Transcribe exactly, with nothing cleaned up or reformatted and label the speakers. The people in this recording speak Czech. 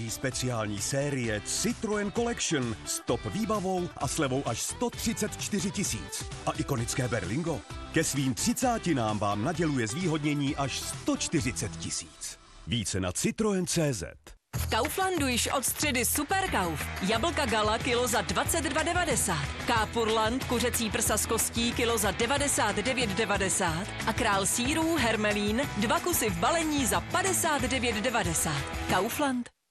Speaker 1: Třetí speciální série Citroën Collection s top výbavou a slevou až sto třicet čtyři tisíc. A ikonické Berlingo ke svým třicátinám vám naděluje zvýhodnění až sto čtyřicet tisíc. Více na citroen tečka cé zet.
Speaker 2: V Kauflandu již od středy Superkauf. Jablka Gala kilo za dvacet dva devadesát. Kápurland kuřecí prsa z kostí kilo za devadesát devět devadesát. A král sýrů Hermelín dva kusy v balení za padesát devět devadesát. Kaufland.